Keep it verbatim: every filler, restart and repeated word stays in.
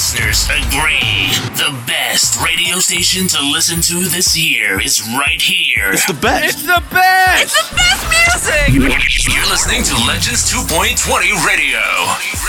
listeners agree. The best radio station to listen to this year is right here. It's the best. It's the best. It's the best music. You're listening to Legends two point twenty Radio.